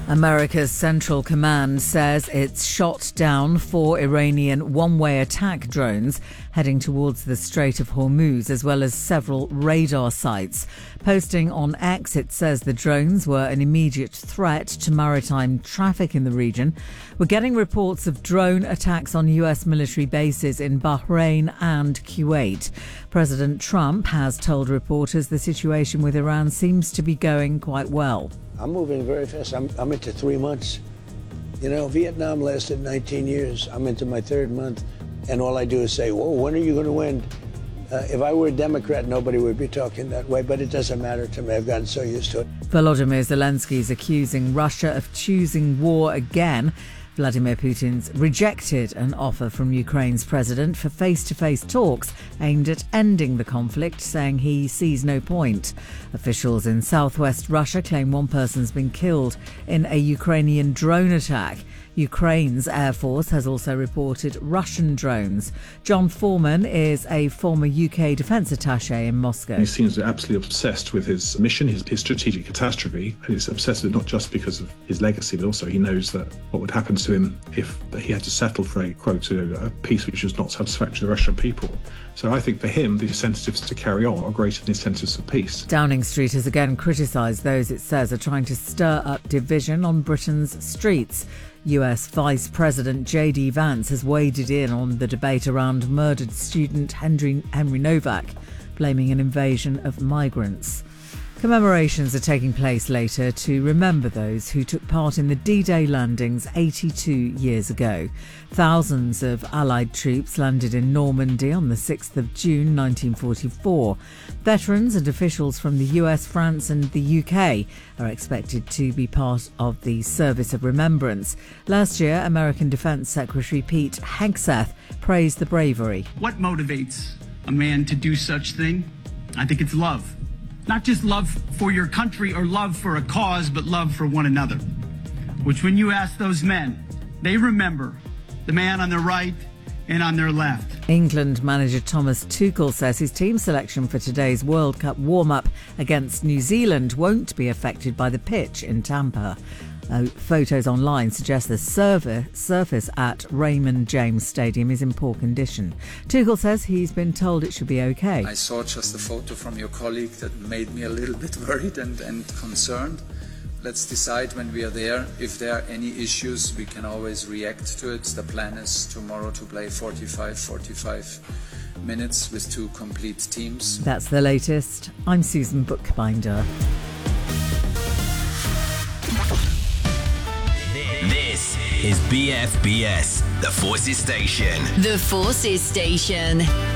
America's Central Command says it's shot down 4 Iranian one-way attack drones heading towards the Strait of Hormuz, as well as several radar sites. Posting on X, it says the drones were an immediate threat to maritime traffic in the region. We're getting reports of drone attacks on US military bases in Bahrain and Kuwait. President Trump has told reporters the situation with Iran seems to be going quite well. I'm moving very fast. I'm into 3 months. You know, Vietnam lasted 19 years. I'm into my 3rd month, and all I do is say, whoa, when are you going to win? If I were a Democrat, nobody would be talking that way, but it doesn't matter to me. I've gotten so used to it. Volodymyr Zelensky is accusing Russia of choosing war again. Vladimir Putin's rejected an offer from Ukraine's president for face-to-face talks aimed at ending the conflict, saying he sees no point. Officials in southwest Russia claim one person's been killed in a Ukrainian drone attack. Ukraine's Air Force has also reported Russian drones. John Foreman is a former UK defence attaché in Moscow. He seems absolutely obsessed with his mission, his strategic catastrophe. And he's obsessed with it not just because of his legacy, but also he knows that what would happen to him if he had to settle for a peace which was not satisfactory to the Russian people. So I think for him, the incentives to carry on are greater than the incentives for peace. Downing Street has again criticised those it says are trying to stir up division on Britain's streets. US Vice President J.D. Vance has waded in on the debate around murdered student Henry Novak, blaming an invasion of migrants. Commemorations are taking place later to remember those who took part in the D-Day landings 82 years ago. Thousands of Allied troops landed in Normandy on the 6th of June 1944. Veterans and officials from the US, France and the UK are expected to be part of the service of remembrance. Last year, American Defense Secretary Pete Hegseth praised the bravery. What motivates a man to do such thing? I think it's love. Not just love for your country or love for a cause, but love for one another. Which when you ask those men, they remember the man on their right and on their left. England manager Thomas Tuchel says his team selection for today's World Cup warm-up against New Zealand won't be affected by the pitch in Tampa. Photos online suggest the surface at Raymond James Stadium is in poor condition. Tuchel says he's been told it should be okay. I saw just a photo from your colleague that made me a little bit worried and concerned. Let's decide when we are there. If there are any issues, we can always react to it. The plan is tomorrow to play 45 minutes with 2 complete teams. That's the latest. I'm Susan Bookbinder. This is BFBS, the Forces Station. The Forces Station.